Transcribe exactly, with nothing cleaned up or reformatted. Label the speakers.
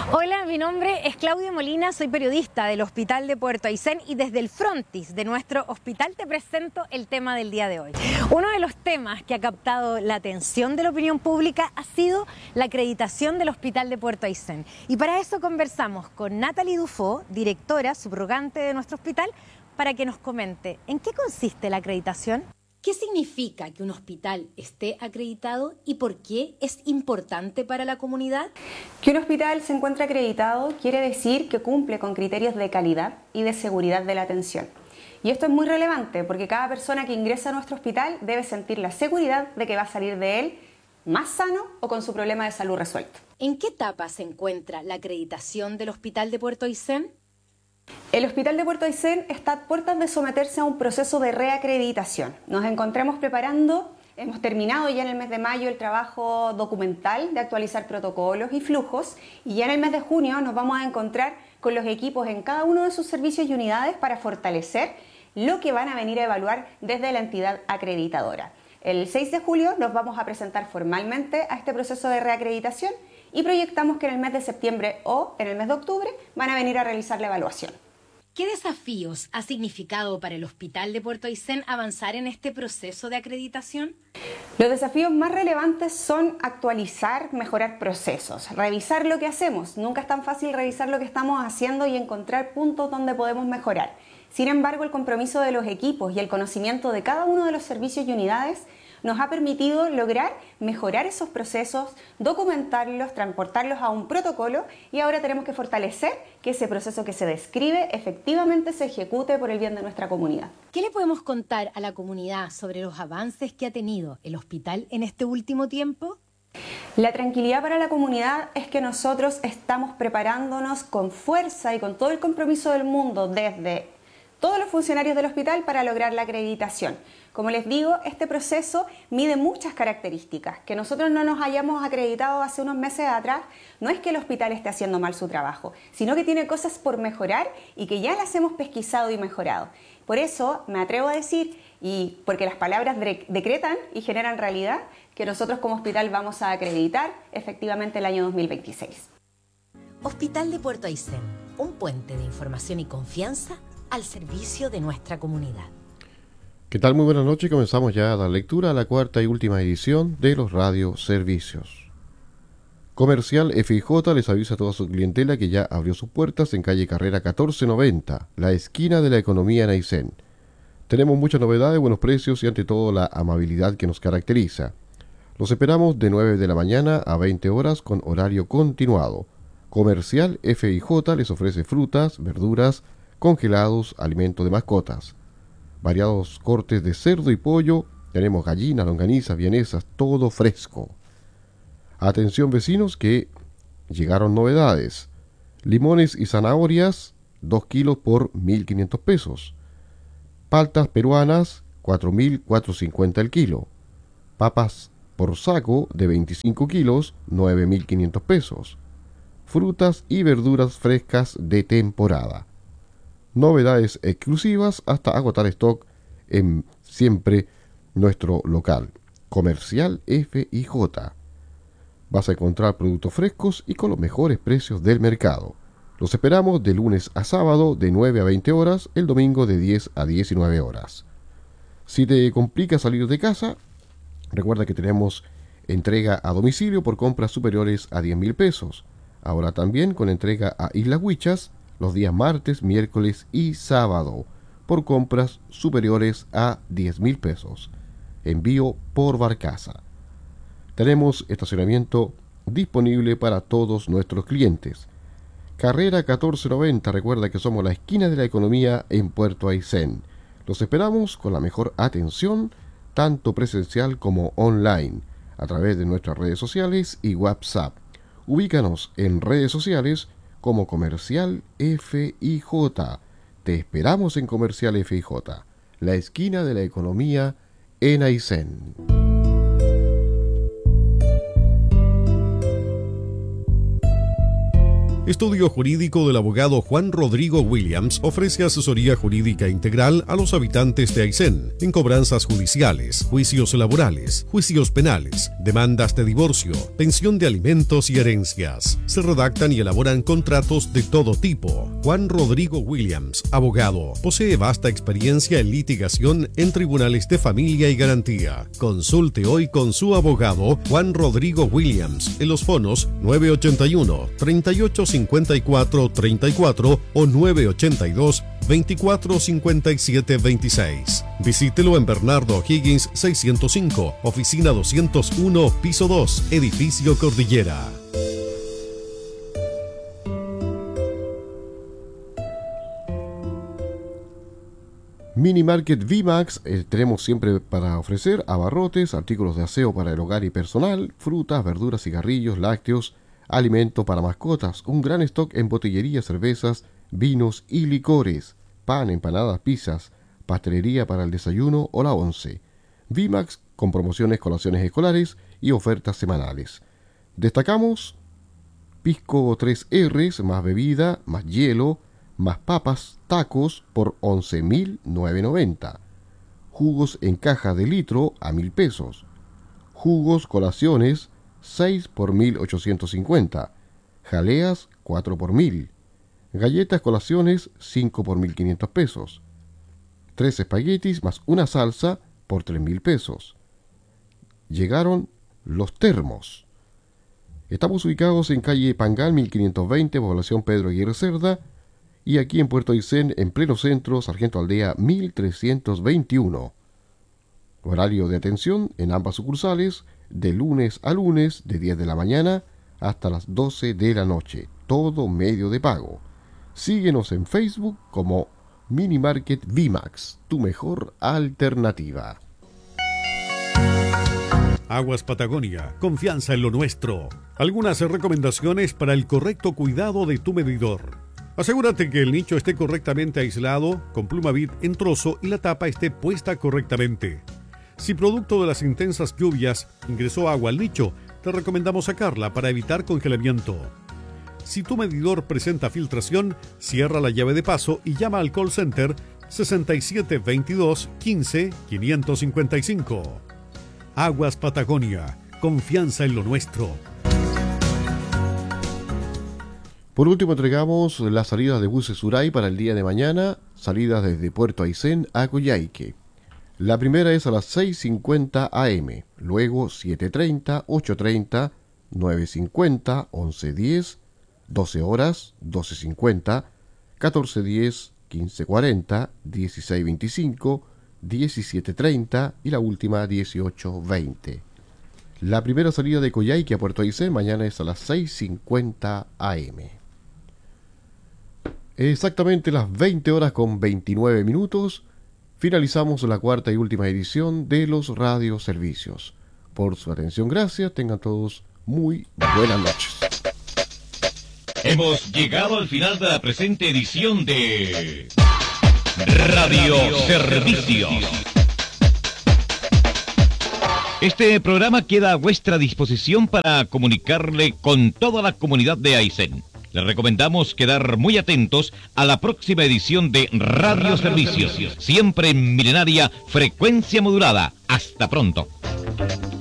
Speaker 1: Hola, mi nombre es Claudia Molina, soy periodista del Hospital de Puerto Aysén y desde el frontis de nuestro hospital te presento el tema del día de hoy. Uno de los temas que ha captado la atención de la opinión pública ha sido la acreditación del Hospital de Puerto Aysén. Y para eso conversamos con Nathalie Dufo, directora subrogante de nuestro hospital, para que nos comente en qué consiste la acreditación. ¿Qué significa que un hospital esté acreditado y por qué es importante para la comunidad?
Speaker 2: Que un hospital se encuentre acreditado quiere decir que cumple con criterios de calidad y de seguridad de la atención. Y esto es muy relevante porque cada persona que ingresa a nuestro hospital debe sentir la seguridad de que va a salir de él más sano o con su problema de salud resuelto.
Speaker 1: ¿En qué etapa se encuentra la acreditación del Hospital de Puerto Aysén?
Speaker 2: El Hospital de Puerto Aysén está a puertas de someterse a un proceso de reacreditación. Nos encontramos preparando, hemos terminado ya en el mes de mayo el trabajo documental de actualizar protocolos y flujos y ya en el mes de junio nos vamos a encontrar con los equipos en cada uno de sus servicios y unidades para fortalecer lo que van a venir a evaluar desde la entidad acreditadora. El seis de julio nos vamos a presentar formalmente a este proceso de reacreditación y proyectamos que en el mes de septiembre o en el mes de octubre van a venir a realizar la evaluación.
Speaker 1: ¿Qué desafíos ha significado para el Hospital de Puerto Aysén avanzar en este proceso de acreditación?
Speaker 2: Los desafíos más relevantes son actualizar, mejorar procesos, revisar lo que hacemos. Nunca es tan fácil revisar lo que estamos haciendo y encontrar puntos donde podemos mejorar. Sin embargo, el compromiso de los equipos y el conocimiento de cada uno de los servicios y unidades nos ha permitido lograr mejorar esos procesos, documentarlos, transportarlos a un protocolo y ahora tenemos que fortalecer que ese proceso que se describe efectivamente se ejecute por el bien de nuestra comunidad.
Speaker 1: ¿Qué le podemos contar a la comunidad sobre los avances que ha tenido el hospital en este último tiempo?
Speaker 2: La tranquilidad para la comunidad es que nosotros estamos preparándonos con fuerza y con todo el compromiso del mundo desde todos los funcionarios del hospital para lograr la acreditación. Como les digo, este proceso mide muchas características. Que nosotros no nos hayamos acreditado hace unos meses atrás no es que el hospital esté haciendo mal su trabajo, sino que tiene cosas por mejorar y que ya las hemos pesquisado y mejorado. Por eso me atrevo a decir, y porque las palabras decretan y generan realidad, que nosotros como hospital vamos a acreditar efectivamente el año dos mil veintiséis.
Speaker 1: Hospital de Puerto Aysén, un puente de información y confianza al servicio de nuestra comunidad.
Speaker 3: ¿Qué tal? Muy buenas noches. Comenzamos ya a dar lectura a la cuarta y última edición de los radioservicios. Comercial F I J les avisa a toda su clientela que ya abrió sus puertas en calle Carrera catorce noventa, la esquina de la economía en Aysén. Tenemos muchas novedades, buenos precios y ante todo la amabilidad que nos caracteriza. Los esperamos de nueve de la mañana a veinte horas con horario continuado. Comercial F I J les ofrece frutas, verduras, congelados, alimentos de mascotas. Variados cortes de cerdo y pollo, tenemos gallinas, longanizas, vienesas, todo fresco. Atención vecinos que llegaron novedades. Limones y zanahorias, dos kilos por mil quinientos pesos. Paltas peruanas, cuatro mil cuatrocientos cincuenta el kilo. Papas por saco de veinticinco kilos, nueve mil quinientos pesos. Frutas y verduras frescas de temporada. Novedades exclusivas hasta agotar stock en siempre nuestro local. Comercial F I J. Vas a encontrar productos frescos y con los mejores precios del mercado. Los esperamos de lunes a sábado de nueve a veinte horas, el domingo de diez a diecinueve horas. Si te complica salir de casa, recuerda que tenemos entrega a domicilio por compras superiores a diez mil pesos. Ahora también con entrega a Islas Huichas los días martes, miércoles y sábado, por compras superiores a diez mil pesos. Envío por barcaza. Tenemos estacionamiento disponible para todos nuestros clientes. Carrera catorce noventa, recuerda que somos la esquina de la economía en Puerto Aysén. Los esperamos con la mejor atención, tanto presencial como online, a través de nuestras redes sociales y WhatsApp. Ubícanos en redes sociales como Comercial F I J. Te esperamos en Comercial F I J, la esquina de la economía en Aysén.
Speaker 4: Estudio Jurídico del abogado Juan Rodrigo Williams ofrece asesoría jurídica integral a los habitantes de Aysén en cobranzas judiciales, juicios laborales, juicios penales, demandas de divorcio, pensión de alimentos y herencias. Se redactan y elaboran contratos de todo tipo. Juan Rodrigo Williams, abogado, posee vasta experiencia en litigación en tribunales de familia y garantía. Consulte hoy con su abogado Juan Rodrigo Williams en los fonos nueve ochenta y uno, treinta y ocho cincuenta y cuatro treinta y cuatro o nueve ochenta y dos, veinticuatro cincuenta y siete veintiséis. Visítelo en Bernardo Higgins seiscientos cinco, oficina doscientos uno, piso dos, edificio Cordillera.
Speaker 3: Mini Market V-Max, eh, tenemos siempre para ofrecer abarrotes, artículos de aseo para el hogar y personal, frutas, verduras, cigarrillos, lácteos, alimento para mascotas, un gran stock en botillería, cervezas, vinos y licores, pan, empanadas, pizzas, pastelería para el desayuno o la once. V-Max con promociones, colaciones escolares y ofertas semanales. Destacamos pisco tres erres, más bebida, más hielo, más papas, tacos por once mil novecientos noventa. Jugos en caja de litro a mil pesos. Jugos colaciones seis por mil ochocientos cincuenta. Jaleas cuatro por mil. Galletas colaciones cinco por mil quinientos pesos. Tres espaguetis más una salsa por tres mil pesos. Llegaron los termos. Estamos ubicados en calle Pangal mil quinientos veinte, población Pedro Aguirre Cerda, y aquí en Puerto Aysén, en pleno centro, Sargento Aldea mil trescientos veintiuno. Horario de atención en ambas sucursales, de lunes a lunes, de diez de la mañana hasta las doce de la noche. Todo medio de pago. Síguenos en Facebook como Mini Market V-Max, tu mejor alternativa.
Speaker 4: Aguas Patagonia, confianza en lo nuestro. Algunas recomendaciones para el correcto cuidado de tu medidor. Asegúrate que el nicho esté correctamente aislado, con Plumavit en trozo y la tapa esté puesta correctamente. Si producto de las intensas lluvias ingresó agua al nicho, te recomendamos sacarla para evitar congelamiento. Si tu medidor presenta filtración, cierra la llave de paso y llama al call center sesenta y siete veintidós quince quinientos cincuenta y cinco. Aguas Patagonia, confianza en lo nuestro.
Speaker 3: Por último, entregamos las salidas de buses Suray para el día de mañana, salidas desde Puerto Aysén a Coyhaique. La primera es a las seis cincuenta a eme, luego siete treinta, ocho treinta, nueve cincuenta, once diez, doce horas, doce cincuenta, catorce diez, quince cuarenta, dieciséis veinticinco, diecisiete treinta y la última dieciocho veinte. La primera salida de Coyhaique a Puerto Aysén mañana es a las seis cincuenta a eme. Exactamente las veinte horas con veintinueve minutos, finalizamos la cuarta y última edición de los radioservicios. Por su atención, gracias. Tengan todos muy buenas noches.
Speaker 5: Hemos llegado al final de la presente edición de Radioservicios. Este programa queda a vuestra disposición para comunicarle con toda la comunidad de Aysén. Les recomendamos quedar muy atentos a la próxima edición de Radioservicios, siempre en milenaria frecuencia modulada. Hasta pronto.